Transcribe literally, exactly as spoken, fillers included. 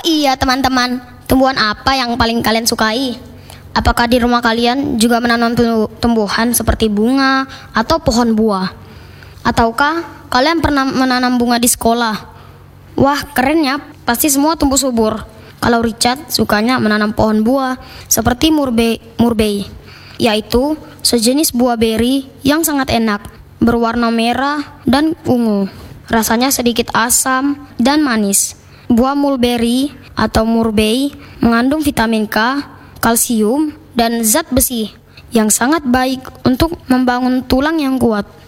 iya teman-teman, tumbuhan apa yang paling kalian sukai? Apakah di rumah kalian juga menanam tumbuhan seperti bunga atau pohon buah? Ataukah kalian pernah menanam bunga di sekolah? Wah, keren ya, pasti semua tumbuh subur. Kalau Richard sukanya menanam pohon buah seperti murbei, murbei, yaitu sejenis buah beri yang sangat enak, berwarna merah dan ungu. Rasanya sedikit asam dan manis. Buah mulberry atau murbei mengandung vitamin K, kalsium, dan zat besi yang sangat baik untuk membangun tulang yang kuat.